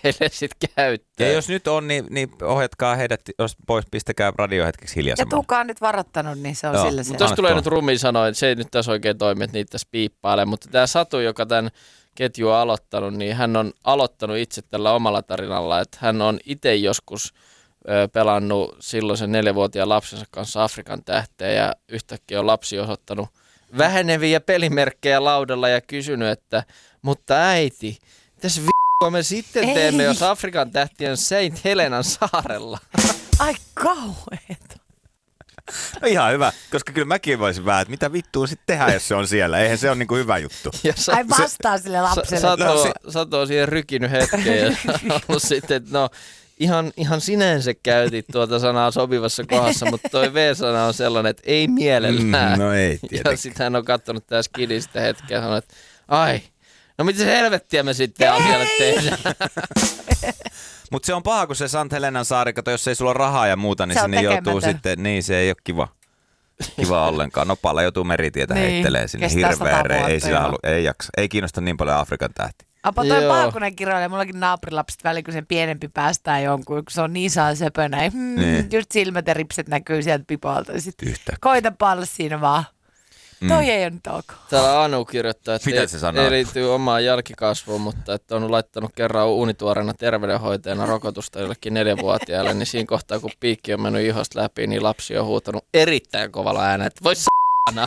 heille sitten käyttöön. Ja jos nyt on, niin ohjatkaa heidät pois, pistäkää radio hetkeksi hiljaisemmin. Ja Tuukka on nyt varoittanut, niin se on sillä se. Mutta jos tulee nyt Rumi sanoa, että se ei nyt tässä oikein toimi, että niitä tässä piippailee. Mutta tämä Satu, joka tämän ketju on aloittanut, niin hän on aloittanut itse tällä omalla tarinalla. Että hän on itse joskus pelannut silloin sen 4-vuotiaan lapsensa kanssa Afrikan tähteä ja yhtäkkiä on lapsi osoittanut väheneviä pelimerkkejä laudalla ja kysynyt, että mutta äiti, mitäs me sitten teemme, jos Afrikan tähti on Saint Helenan saarella? Ai kauheeta. No ihan hyvä, koska kyllä mäkin voisin vähän, että mitä vittua sitten tehdään, jos se on siellä. Eihän se ole niinku hyvä juttu. Ai vastaa sille lapselle. Sato on siihen rykinyt hetken ja ollut sitten, että no ihan sinänsä käytit tuota sanaa sopivassa kohdassa, mutta toi V-sana on sellainen, että ei mielellään. No ei tietenkään. Ja sitten hän on katsonut tää skidistä hetken ja sanonut, että ai, no mitä se helvettiä me sitten asialle tehdään? Mutta se on paha, kun se Sant Helenan saari, kato, jos ei sulla ole rahaa ja muuta, niin sinne joutuu sitten, niin se ei ole kiva ollenkaan. Nopalla joutuu meritietä heittelee sinne hirveä, ei jaksa, ei kiinnosta niin paljon Afrikan tähti. Apa toi paha, kun ne kiroilee. Mullakin naapurilapset väliin, kun se pienempi päästää jonkun, kun se on niin saa söpönä. Just silmät ja ripset näkyy sieltä pipoalta. Koita olla siinä vaan. Toi ei ole nyt ok. Täällä Anu kirjoittaa, että ei liittyy omaan jälkikasvuun, mutta että on laittanut kerran uunituoreena terveydenhoitajana rokotusta jollekin 4-vuotiaalle, niin siinä kohtaa, kun piikki on mennyt ihosta läpi, niin lapsi on huutanut erittäin kovalla äänellä, että voi s***na.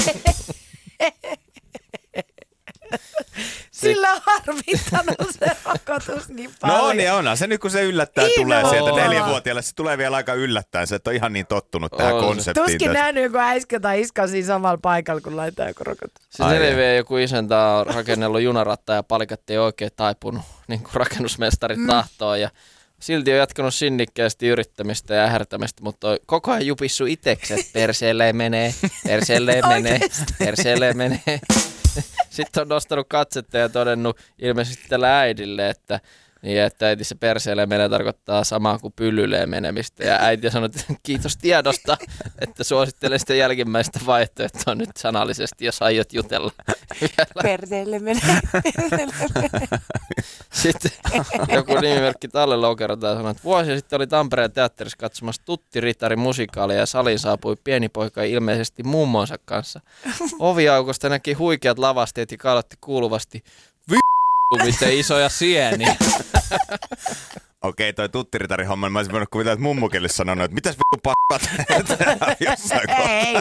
Sillä on harmittanut se rokotus niin paljon. No niin onhan se nyt, kun se yllättäen tulee sieltä 4-vuotiaalle. Se tulee vielä aika yllättäen, se et ole ihan niin tottunut tähän konseptiin. Tuskin nähnyt joku äiskä tai iska siinä samalla paikalla, kun laittaa joku rokotus. Siis 4V joku isäntä on rakennellut junaratta ja palikat ei oikein taipunut, niin kuin rakennusmestarit tahtoo. Ja silti on jatkanut sinnikkäästi yrittämistä ja ähärtämistä, mutta on koko ajan jupissu itseksi, että perseelleen menee. Sitten on nostanut katsetta ja todennut ilmeisesti tällä äidille, että äiti se perseelle menee tarkoittaa samaa kuin pyllyleen menemistä. Ja äiti sanoi, että kiitos tiedosta, että suosittelen sitä jälkimmäistä vaihtoehtoa nyt sanallisesti, jos aiot jutella. Perseelle menee. Sitten joku nimimerkki Talle Loukerota sanoi, että vuosi sitten oli Tampereen teatterissa katsomassa Tutti Ritari -musikaalia ja saliin saapui pieni poika ilmeisesti mummonsa kanssa. Oviaukosta näki huikeat lavasteet ja kalotti kuuluvasti miten isoja sieniä. Okei, toi Tuttiritari-homma, mä olisin voinut kuvitella, että mummukille sanonut, että mitäs vittu pakkat jossain kohtaa. Ei,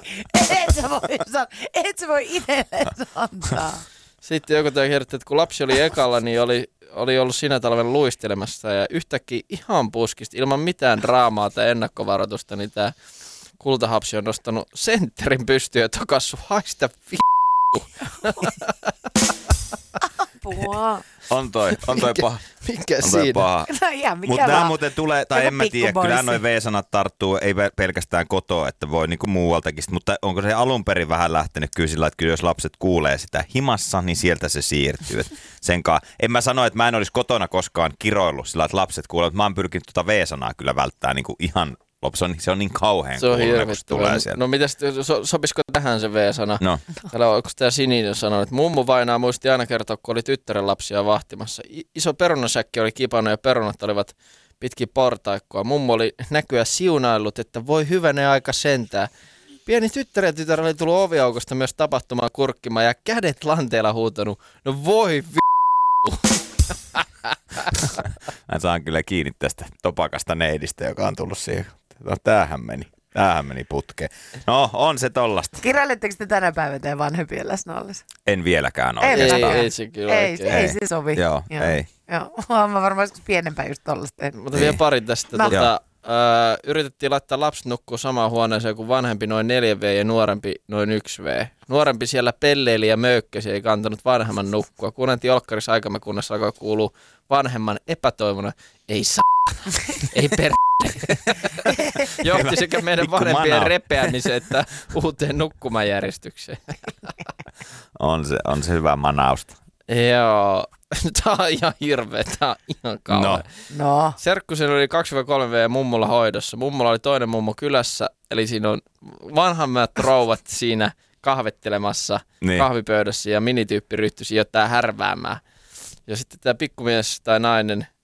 et sä voi itselle antaa. Sitten joku toi kertoi, että kun lapsi oli ekalla, niin oli ollut siinä talven luistelemassa ja yhtäkkiä ihan puskista, ilman mitään draamaa tai ennakkovaroitusta, niin tää kultahapsi on nostanut sentterin pystyyn ja tokassu haista Apua. On toi paha. Mikä siinä? Paha. No ihan mikä Mutta nämä vaan. muuten tulee, tai en mä tiedä, kyllä noin V-sanat tarttuu, ei pelkästään kotoa, että voi niinku muualtakin. Mutta onko se alun perin vähän lähtenyt kyllä sillä, että kyllä jos lapset kuulee sitä himassa, niin sieltä se siirtyy. En mä sano, että mä en olisi kotona koskaan kiroillut sillä, että lapset kuulee, mutta mä oon pyrkinyt tuota V-sanaa kyllä välttää niinku ihan. Se on niin kauhean kuulunen, kun se tulee sieltä. No mitäs, sopisiko tähän se V-sana? No. Täällä onko tämä Sininen sanonut, että mummu vainaa muisti aina kertoa, kun oli tyttären lapsia vahtimassa. Iso perunasäkki oli kipannut ja perunat olivat pitkin portaikkoa. Mummu oli näkyä siunaillut, että voi hyvänen aika sentää. Pieni tyttär oli tullut oviaukosta myös tapahtumaan kurkkimaan ja kädet lanteella huutanut, no voi Mä saan kyllä kiinni tästä topakasta neidistä, joka on tullut siihen. No tämähän meni putkeen. No on se tollasta. Kirjoiletteko te tänä päivänä teidän vanhempien läsnä ollessa? En vieläkään oikeastaan. ei se kyllä oikein. Ei se sovi. Joo, ei. Joo, mä varmaan joskus pienempää just tollasta tehnyt. Mutta vielä pari tästä. No. Yritettiin laittaa lapset nukkuu samaan huoneeseen kuin vanhempi noin 4V ja nuorempi noin 1V. Nuorempi siellä pelleili ja möykkäsi, ei kantanut vanhemman nukkua. Kuunneltiin olkkarissa aikamme, kunnes alkoi kuulua vanhemman epätoivona. Ei ei Johti sekä meidän vanhempien repeämiseen että uuteen nukkumajärjestykseen. On se hyvä manausta. Joo. Tää on ihan hirveä, tää on ihan kauhean. No. Serkkusen oli 2-3V ja mummulla hoidossa. Mummulla oli toinen mummo kylässä, eli siinä on vanhammat rouvat siinä kahvettelemassa kahvipöydässä ja minityyppi ryhtyi sijoittaa härväämään. Ja sitten tämä pikkumies tai nainen